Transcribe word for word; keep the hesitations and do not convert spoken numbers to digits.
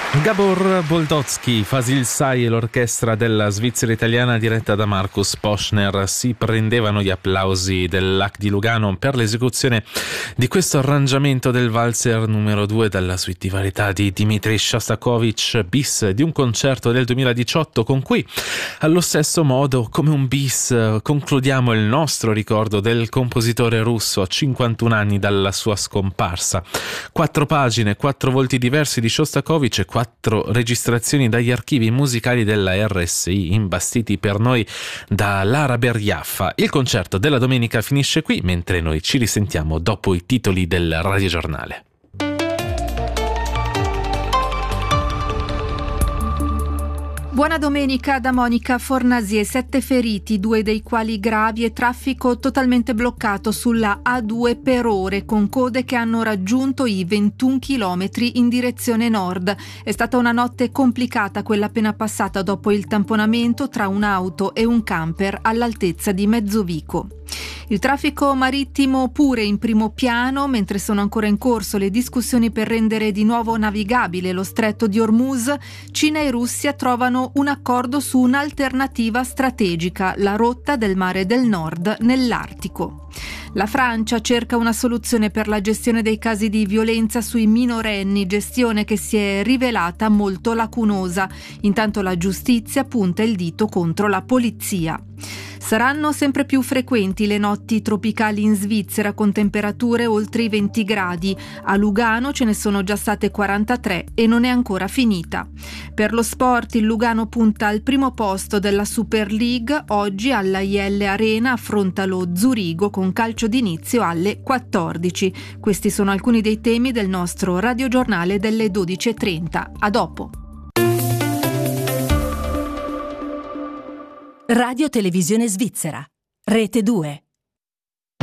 Gabor Boldotsky, Fasil Say e l'orchestra della Svizzera italiana diretta da Markus Poschner si prendevano gli applausi dell'A C di Lugano per l'esecuzione di questo arrangiamento del valzer numero due dalla suite di varietà di Dmitri Shostakovich bis di un concerto del duemiladiciotto con cui allo stesso modo come un bis concludiamo il nostro ricordo del compositore russo a cinquantuno anni dalla sua scomparsa. Quattro pagine, quattro volti diversi di Shostakovich e quattro registrazioni dagli archivi musicali della R S I imbastiti per noi da Lara Berriaffa. Il concerto della domenica finisce qui, mentre noi ci risentiamo dopo i titoli del radiogiornale. Buona domenica da Monica Fornasie. Sette feriti, due dei quali gravi, e traffico totalmente bloccato sulla A due per ore, con code che hanno raggiunto i ventuno chilometri in direzione nord. È stata una notte complicata quella appena passata dopo il tamponamento tra un'auto e un camper all'altezza di Mezzovico. Il traffico marittimo pure in primo piano, mentre sono ancora in corso le discussioni per rendere di nuovo navigabile lo stretto di Hormuz. Cina e Russia trovano un accordo su un'alternativa strategica, la rotta del Mare del Nord nell'Artico. La Francia cerca una soluzione per la gestione dei casi di violenza sui minorenni, gestione che si è rivelata molto lacunosa. Intanto la giustizia punta il dito contro la polizia. Saranno sempre più frequenti le notti tropicali in Svizzera con temperature oltre i venti gradi. A Lugano ce ne sono già state quarantatré e non è ancora finita. Per lo sport il Lugano punta al primo posto della Super League. Oggi alla I L Arena affronta lo Zurigo con calcio d'inizio alle quattordici. Questi sono alcuni dei temi del nostro radiogiornale delle dodici e trenta. A dopo. Radio Televisione Svizzera, Rete due.